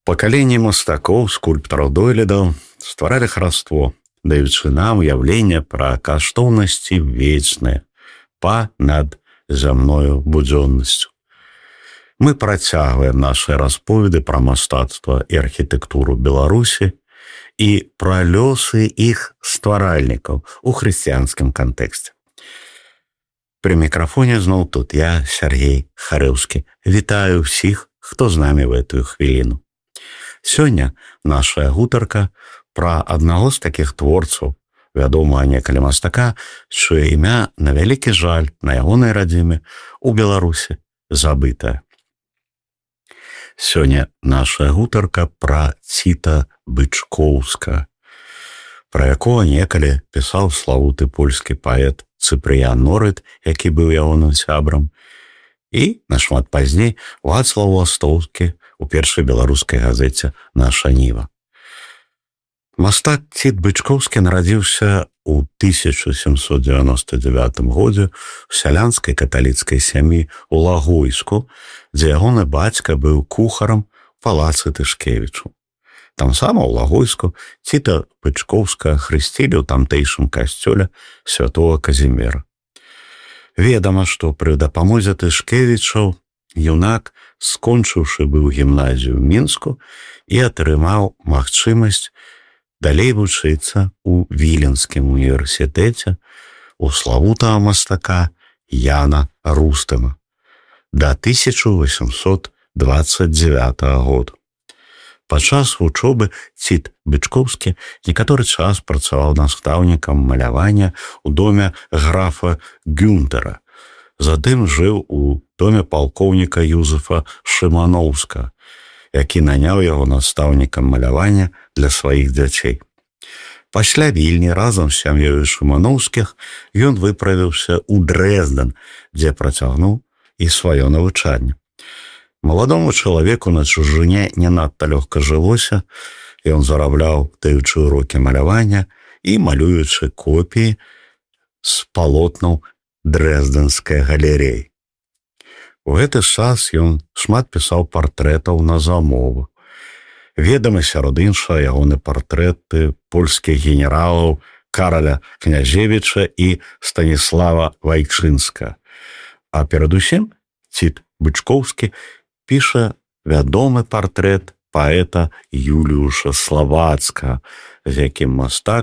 Пакаленні мастакоў, скульптараў, дойлідаў стваралі хараство, даючы нам уяўленне пра каштоўнасці вечныя па-над зямною будзённасцю. Мы працягваем нашы расповеды пра мастацтва і архітэктуру Беларусі і пра лёсы іх стваральнікаў у хрысціянскім кантэксце. Пры мікрафоне зноў тут я, Сергей Харэўскі. Вітаю ўсіх, хто з намі в гэтую хвіліну. Сёння наша гутарка пра аднаго з такіх творцаў, вядомага некалі мастака, чыё імя, на вялікі жаль, на ягонай радзіме у Беларусі забытае. Сёння наша гутарка пра Ціта Бычкоўска, пра якога некалі пісаў славуты польскі паэт Цыпрыян Норыт, які быў ягоным сябрам, і нашмат пазней Вацлаў Ластоўскі у першай беларускай газеце «Наша Ніва». Мастак Ціт Бычкоўскі нарадзіўся ў 1799 годзе ў сялянскай каталіцкай сям'і ў Лагойску, дзе ягоны бацька быў кухарам у палацы Тышкевічу. Там сама ў Лагойску Ціта Бычкоўска хрысцілі ў тамтэйшым касцёле святого Казіміра. Ведама, што пры дапамозе Тышкевічаў юнак, скончыўшы быў гімназію ў Мінску, і атрымаў магчымасць далей вучыцца ў Віленскім універсітэце у славутага мастака Яна Рустема да 1829 года. Падчас вучобы Ціт Бычкоўскі некаторы час працаваў настаўнікам малявання ў доме графа Гюнтера. Затым жыў у доме палкоўніка Юзефа Шыманоўска, які наняў яго настаўнікам малявання для сваіх дзяцей. Пасля Вільні разам з сям'ёю Шыманоўскіх ён выправіўся ў Дрэздэн, дзе працягнуў і сваё навучанне. Маладому чалавеку на чужыне не надта лёгка жылося, ён зарабляў, даючы урокі малявання і малюючы копіі з палотнаў Дрэздэнскай галерэі. У гэты час ён шмат пісаў партрэтаў на замову. Ведамы сярод іншага ягоны партрэты польскіх генералаў Караля Князевіча і Станіслава Вайчынска. А перадусім Ціт Бычкоўскі піша вядомы партрэт паэта Юліуша Славацкага, з якім мастак